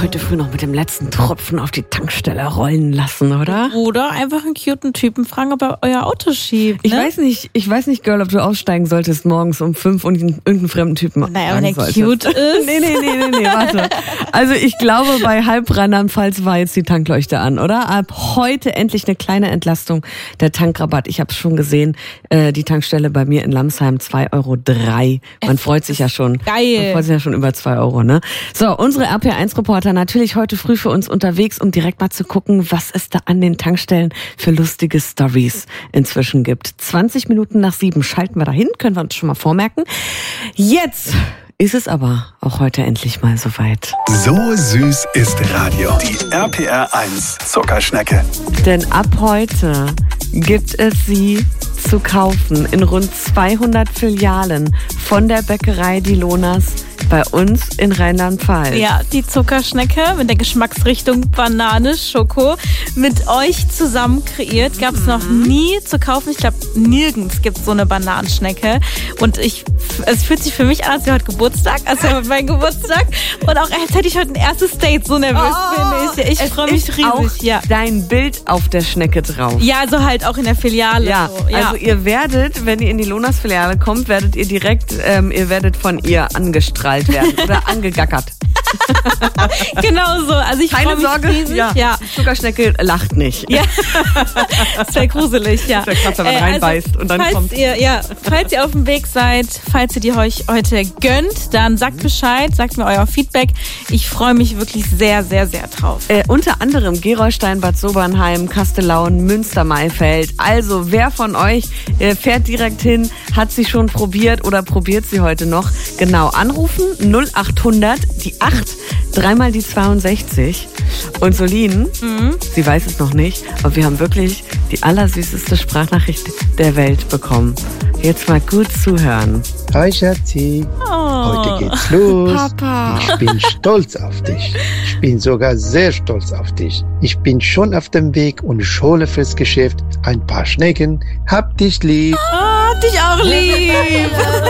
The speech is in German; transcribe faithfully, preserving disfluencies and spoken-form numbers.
heute früh noch mit dem letzten Tropfen auf die Tankstelle rollen lassen, oder? Oder einfach einen cuten Typen fragen, ob er euer Auto schiebt. Ich ne? weiß nicht, ich weiß nicht, Girl, ob du aussteigen solltest morgens um fünf und irgendeinen fremden Typen Naja, wenn er solltest. cute ist. Nee, nee, nee, nee, nee, warte. Also ich glaube, bei halb Rheinland-Pfalz war jetzt die Tankleuchte an, oder? Ab heute endlich eine kleine Entlastung, der Tankrabatt. Ich habe es schon gesehen, äh, die Tankstelle bei mir in Lamsheim, zwei Euro drei. Man Es freut sich ja schon. geil. Man freut sich ja schon über zwei Euro, ne? So, unsere R P eins Reporter natürlich heute früh für uns unterwegs, um direkt mal zu gucken, was es da an den Tankstellen für lustige Stories inzwischen gibt. zwanzig Minuten nach sieben schalten wir dahin, können wir uns schon mal vormerken. Jetzt ist es aber auch heute endlich mal soweit. So süß ist Radio. Die R P R eins Zuckerschnecke. Denn ab heute gibt es sie zu kaufen in rund zweihundert Filialen von der Bäckerei Die Lonas bei uns in Rheinland-Pfalz. Ja, die Zuckerschnecke mit der Geschmacksrichtung Banane, Schoko mit euch zusammen kreiert. Gab es noch nie zu kaufen. Ich glaube, nirgends gibt es so eine Bananenschnecke. Und ich, es fühlt sich für mich an, als wäre heute Geburtstag, als wäre mein Geburtstag. Und auch als hätte ich heute ein erstes Date. So nervös Oh, bin ich. Ich freue mich ist riesig. auch Ja. dein Bild auf der Schnecke drauf. ja, also halt auch in der Filiale. Ja, so. ja. also ihr werdet, wenn ihr in die Lonas-Filiale kommt, werdet ihr direkt, ähm, ihr werdet von ihr angestrahlt werden oder angegackert. Genau so. Also ich Keine freue mich Sorge, riesig. ja. ja. Die Zuckerschnecke lacht nicht. Ja, das wäre gruselig, ja. Das wär krass, wenn man reinbeißt und dann falls kommt- Ihr, ja, falls ihr auf dem Weg seid, falls ihr die euch heute gönnt, dann sagt Bescheid, sagt mir euer Feedback. Ich freue mich wirklich sehr, sehr, sehr drauf. Äh, unter anderem Gerolstein, Bad Sobernheim, Kastellaun, Münster-Maifeld. Also wer von euch äh, fährt direkt hin, hat sie schon probiert oder probiert sie heute noch? Genau, anrufen null acht hundert, die acht, dreimal die zweiundsechzig. Und Solin, Mhm. sie weiß es noch nicht, aber wir haben wirklich die allersüßeste Sprachnachricht der Welt bekommen. Jetzt mal gut zuhören. Hi Schatzi, Oh. heute geht's los. Papa. Ich bin stolz auf dich. Ich bin sogar sehr stolz auf dich. Ich bin schon auf dem Weg und ich hole fürs Geschäft ein paar Schnecken. Hab dich lieb. Oh, dich auch lieb.